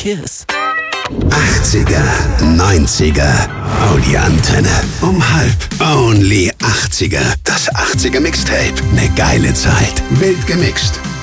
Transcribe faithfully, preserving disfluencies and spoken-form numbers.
Cheers. achtziger, neunziger, oh die Antenne. Um halb, only achtziger. Das achtziger Mixtape. Ne geile Zeit. Wild gemixt.